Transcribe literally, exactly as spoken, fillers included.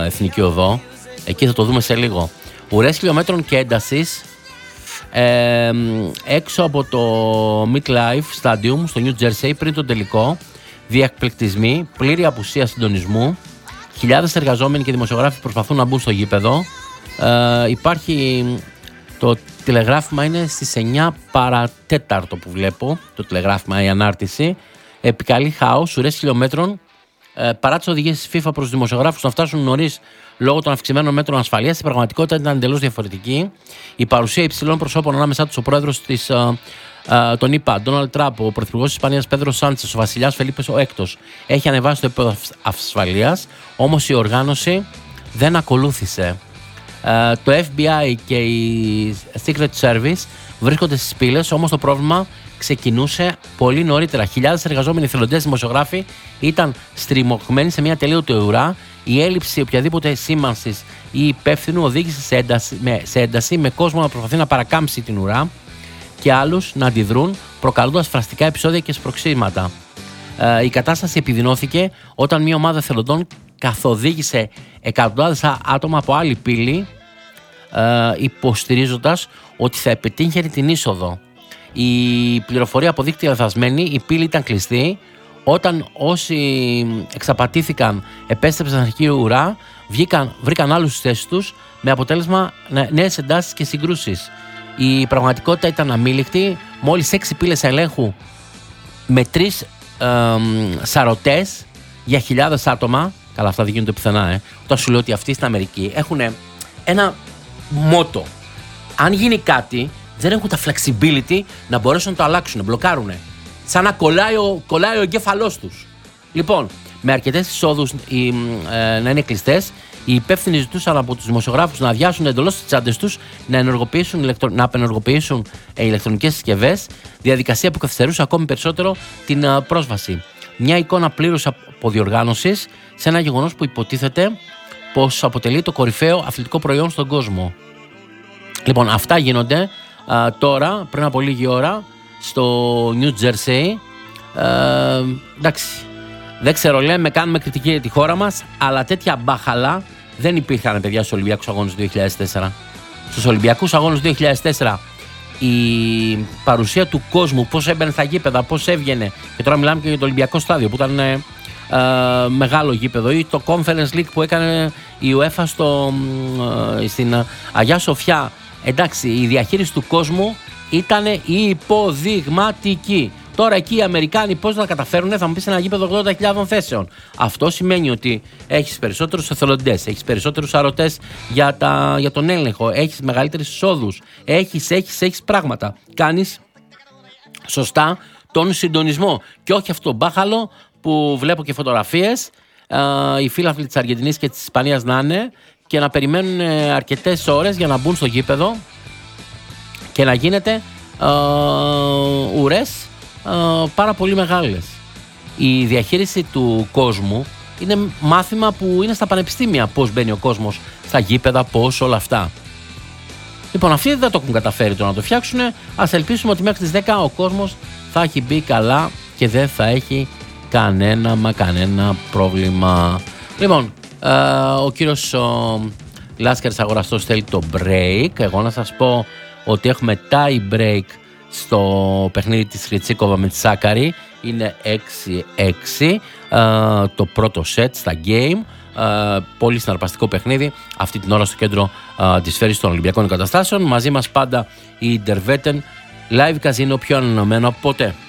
Εθνική Οδό. Εκεί θα το δούμε σε λίγο. Ουρές χιλιόμετρων και έντασης ε, έξω από το MetLife Stadium στο New Jersey πριν τον τελικό. Διεκπληκτισμοί, πλήρη απουσία συντονισμού. Χιλιάδες εργαζόμενοι και δημοσιογράφοι προσπαθούν να μπουν στο γήπεδο. Ε, υπάρχει το τηλεγράφημα, είναι στις εννιά παρατέταρτο που βλέπω. Το τηλεγράφημα, η ανάρτηση. Επικαλεί χάος, ουρές χιλιόμετρων. Ε, παρά τις οδηγίες της FIFA προς τους δημοσιογράφους να φτάσουν νωρίς λόγω των αυξημένων μέτρων ασφαλείας, η πραγματικότητα ήταν εντελώς διαφορετική. Η παρουσία υψηλών προσώπων ανάμεσά τους, ο πρόεδρος της, ε, ε, τον ΙΠΑ, Ντόναλντ Τραμπ, ο πρωθυπουργός της Ισπανίας Πέδρο Σάντσες, ο βασιλιάς Φελίπες ο Έκτος, έχει ανεβάσει το επίπεδο ασφαλείας, όμως η οργάνωση δεν ακολούθησε. Ε, το Εφ Μπι Άι και η Secret Service βρίσκονται στις πύλες, όμως το πρόβλημα ξεκινούσε πολύ νωρίτερα. Χιλιάδες εργαζόμενοι εθελοντές δημοσιογράφοι ήταν στριμωγμένοι σε μια τελείωτη ουρά. Η έλλειψη οποιαδήποτε σήμανσης ή υπεύθυνου οδήγησε σε ένταση, με, σε ένταση με κόσμο να προσπαθεί να παρακάμψει την ουρά και άλλους να αντιδρούν, προκαλώντας φραστικά επεισόδια και σπροξήματα. Ε, η κατάσταση επιδεινώθηκε όταν μια ομάδα εθελοντών καθοδήγησε εκατοντάδες άτομα από άλλη πύλη, ε, υποστηρίζοντας ότι θα επιτύχει την είσοδο. Η πληροφορία αποδείχτηκε λαθασμένη, η πύλη ήταν κλειστή. Όταν όσοι εξαπατήθηκαν επέστρεψαν στην αρχική ουρά, βγήκαν, βρήκαν άλλους στις θέσεις τους, με αποτέλεσμα νέες εντάσεις και συγκρούσεις. Η πραγματικότητα ήταν αμήλικτη. Μόλις έξι πύλες ελέγχου με τρεις ε, σαρωτές για χιλιάδες άτομα. Καλά, αυτά δεν γίνονται πουθενά. Ε. Όταν σου λέω ότι αυτοί στην Αμερική έχουν ένα μότο. Αν γίνει κάτι, δεν έχουν τα flexibility να μπορέσουν να το αλλάξουν, μπλοκάρουν. Σαν να κολλάει ο, κολλάει ο εγκέφαλός τους. Λοιπόν, με αρκετές εισόδους ε, να είναι κλειστές, οι υπεύθυνοι ζητούσαν από τους δημοσιογράφους να αδειάσουν εντελώς τις τσάντες τους, να, ενεργοποιήσουν, ηλεκτρο, να απενεργοποιήσουν ε, ηλεκτρονικές συσκευές, διαδικασία που καθυστερούσε ακόμη περισσότερο την ε, πρόσβαση. Μια εικόνα πλήρους αποδιοργάνωσης σε ένα γεγονός που υποτίθεται πως αποτελεί το κορυφαίο αθλητικό προϊόν στον κόσμο. Λοιπόν, αυτά γίνονται α, τώρα, πριν από λίγη ώρα, στο New Jersey. Ε, εντάξει, δεν ξέρω, λέμε, κάνουμε κριτική για τη χώρα μας, αλλά τέτοια μπάχαλα δεν υπήρχαν, παιδιά, στους Ολυμπιακούς Αγώνες του δύο χιλιάδες τέσσερα. Στους Ολυμπιακούς Αγώνες του δύο χιλιάδες τέσσερα η παρουσία του κόσμου, πώς έμπαινε στα γήπεδα, πώς έβγαινε, και τώρα μιλάμε και για το Ολυμπιακό στάδιο που ήταν ε, ε, μεγάλο γήπεδο, ή το Conference League που έκανε η UEFA στο, ε, στην Αγιά Σοφιά. Εντάξει, η διαχείριση του κόσμου ήταν υποδειγματική. Τώρα εκεί οι Αμερικάνοι πώς θα καταφέρουν, θα μου πεις, ένα γήπεδο ογδόντα χιλιάδες θέσεων. Αυτό σημαίνει ότι έχεις περισσότερους εθελοντές, έχεις περισσότερους αρωτές για, τα, για τον έλεγχο, έχεις μεγαλύτερες εισόδους, έχεις, έχεις, έχεις πράγματα. Κάνεις σωστά τον συντονισμό. Και όχι αυτό το μπάχαλο που βλέπω και φωτογραφίες, ε, οι φίλαθλοι της Αργεντινής και της Ισπανίας να είναι και να περιμένουν αρκετές ώρες για να μπουν στο γήπεδο και να γίνεται ε, ουρές ε, πάρα πολύ μεγάλες. Η διαχείριση του κόσμου είναι μάθημα που είναι στα πανεπιστήμια, πώς μπαίνει ο κόσμος στα γήπεδα, πώς, όλα αυτά. Λοιπόν, αυτοί δεν το έχουν καταφέρει το να το φτιάξουν. Ας ελπίσουμε ότι μέχρι τις δέκα ο κόσμος θα έχει μπει καλά και δεν θα έχει κανένα μα κανένα πρόβλημα. Λοιπόν, ε, ο κύριος ο Λάσκαρης Αγοραστός θέλει το break. Εγώ να σας πω ότι έχουμε tie break στο παιχνίδι της Χρυτσίκοβα με τη Σάκαρη. Είναι έξι έξι ε, το πρώτο set στα game. Ε, πολύ συναρπαστικό παιχνίδι αυτή την ώρα στο κέντρο ε, της Φέρης των Ολυμπιακών Εγκαταστάσεων. Μαζί μας πάντα η Interveten, live καζίνο πιο ανανεωμένο από ποτέ.